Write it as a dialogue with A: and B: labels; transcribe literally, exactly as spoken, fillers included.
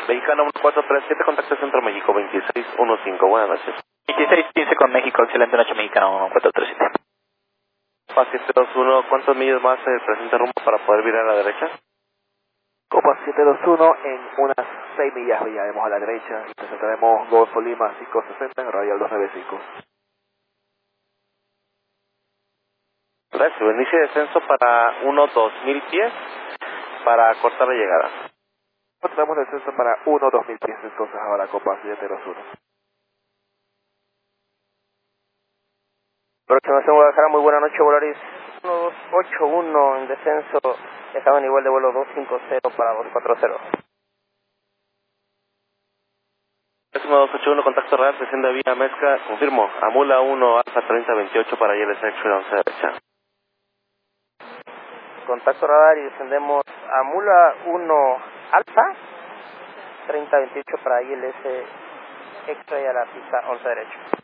A: Mexicano uno cuatro tres siete, contacto Centro México veintiséis quince. Buenas noches.
B: veintiséis quince con México, excelente noche, Mexicano uno cuatro tres siete.
A: Copa siete dos uno, ¿cuántos millas más se presenta rumbo para poder virar a la derecha?
C: Copa siete dos uno, en unas seis millas viraremos a la derecha y presentaremos Golfo Lima cinco sesenta en Radial doscientos noventa y cinco.
A: Gracias, inicie descenso para uno dos mil pies para cortar la llegada.
C: Tenemos descenso para uno dos mil pies entonces ahora Copa siete dos uno.
D: Aproximación Guadalajara, muy buena noche, Volaris uno dos ocho uno en descenso, estaba en igual de vuelo dos cinco cero para dos cuatro cero.
A: uno dos ocho uno, contacto real, desciende vía Mezca, confirmo, Amula uno, Alfa treinta veintiocho para I L S X once derecha.
D: Contacto radar y descendemos a Mula uno Alfa treinta veintiocho para I L S X-Ray a la pista once derecho.